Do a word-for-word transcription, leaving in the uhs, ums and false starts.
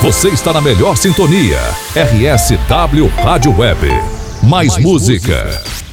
Você está na melhor sintonia. R S W Rádio Web. Mais, Mais música. música.